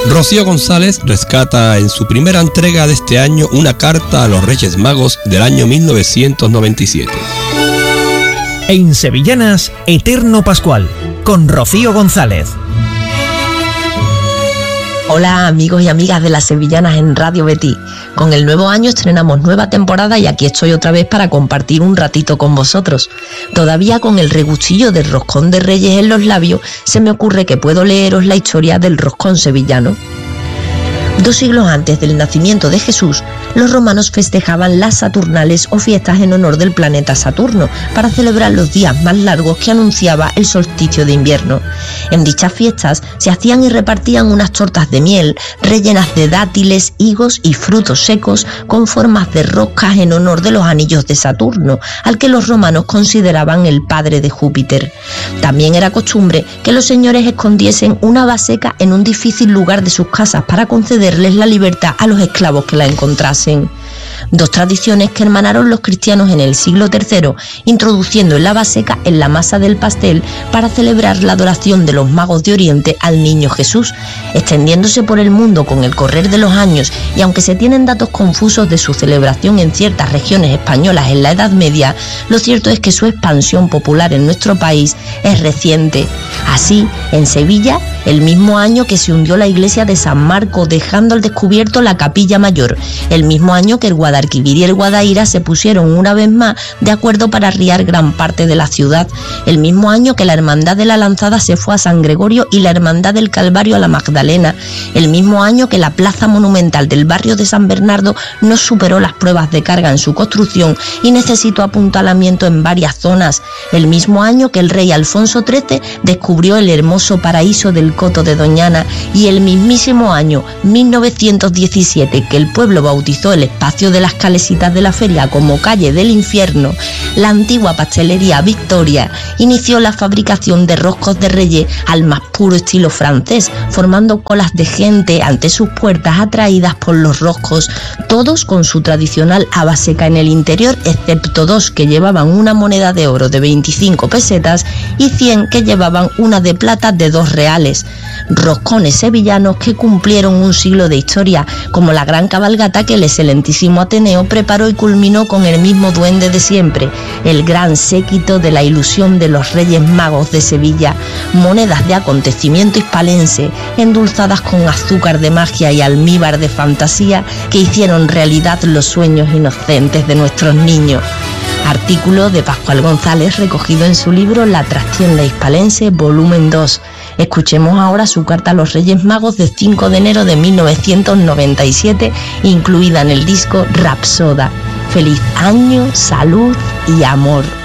Rocío González rescata en su primera entrega de este año una carta a los Reyes Magos del año 1997. En Sevillanas, Eterno Pascual, con Rocío González. Hola amigos y amigas de las Sevillanas en Radio Betis. Con el nuevo año estrenamos nueva temporada y aquí estoy otra vez para compartir un ratito con vosotros. Todavía con el regustillo del roscón de Reyes en los labios, se me ocurre que puedo leeros la historia del roscón sevillano. 2 siglos antes del nacimiento de Jesús, los romanos festejaban las Saturnales o fiestas en honor del planeta Saturno, para celebrar los días más largos que anunciaba el solsticio de invierno. En dichas fiestas se hacían y repartían unas tortas de miel rellenas de dátiles, higos y frutos secos con formas de roscas en honor de los anillos de Saturno, al que los romanos consideraban el padre de Júpiter. También era costumbre que los señores escondiesen una baseca en un difícil lugar de sus casas para concederles la libertad a los esclavos que la encontrasen. 2 tradiciones que hermanaron los cristianos en el siglo III, introduciendo la baseca en la masa del pastel para celebrar la adoración de los magos de Oriente al niño Jesús, extendiéndose por el mundo con el correr de los años, y aunque se tienen datos confusos de su celebración en ciertas regiones españolas en la Edad Media, lo cierto es que su expansión popular en nuestro país es reciente. Así, en Sevilla, el mismo año que se hundió la iglesia de San Marco, dejando al descubierto la capilla mayor, el mismo año que el Guadalquivir y el Guadaíra se pusieron una vez más de acuerdo para arriar gran parte de la ciudad, el mismo año que la Hermandad de la Lanzada se fue a San Gregorio y la Hermandad del Calvario a la Magdalena, el mismo año que la plaza monumental del barrio de San Bernardo no superó las pruebas de carga en su construcción y necesitó apuntalamiento en varias zonas, el mismo año que el rey Alfonso XIII descubrió el hermoso paraíso del Coto de Doñana, y el mismísimo año 1917 que el pueblo bautizó el espacio de las calesitas de la feria como calle del infierno, la antigua pastelería Victoria inició la fabricación de roscos de Reyes al más puro estilo francés, formando colas de gente ante sus puertas atraídas por los roscos, todos con su tradicional haba seca en el interior, excepto 2 que llevaban una moneda de oro de 25 pesetas y 100 que llevaban una de plata de 2 reales. Roscones sevillanos que cumplieron un siglo de historia, como la gran cabalgata que el excelentísimo Ateneo preparó y culminó con el mismo duende de siempre, el gran séquito de la ilusión de los Reyes Magos de Sevilla, monedas de acontecimiento hispalense, endulzadas con azúcar de magia y almíbar de fantasía que hicieron realidad los sueños inocentes de nuestros niños. Artículo de Pascual González recogido en su libro La Trastienda Hispalense, volumen 2. Escuchemos ahora su carta a los Reyes Magos de 5 de enero de 1997, incluida en el disco Rapsoda. Feliz año, salud y amor.